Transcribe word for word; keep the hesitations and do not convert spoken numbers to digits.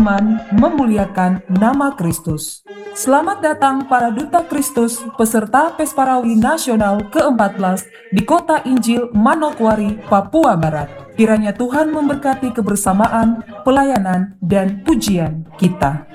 beriman memuliakan nama Kristus. Selamat datang para Duta Kristus peserta Pesparawi Nasional keempat belas di Kota Injil Manokwari, Papua Barat. Kiranya Tuhan memberkati kebersamaan, pelayanan, dan pujian kita.